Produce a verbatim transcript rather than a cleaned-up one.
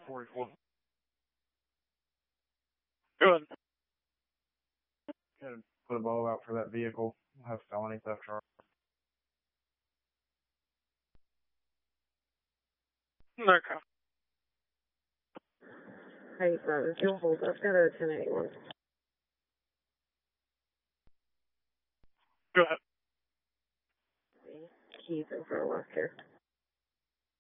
forty-four. Go ahead. Gotta put a bow out for that vehicle. We'll have felony theft charge. Okay. Hey, bro, if you'll hold, I've got a ten eighty-one. Go ahead. Keys over a lock here.